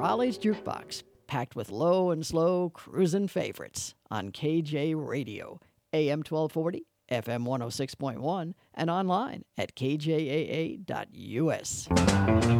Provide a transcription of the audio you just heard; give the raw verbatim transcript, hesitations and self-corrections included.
Holly's Jukebox, packed with low and slow cruisin' favorites on K J Radio, A M twelve forty, F M one oh six point one, and online at k j a a dot u s.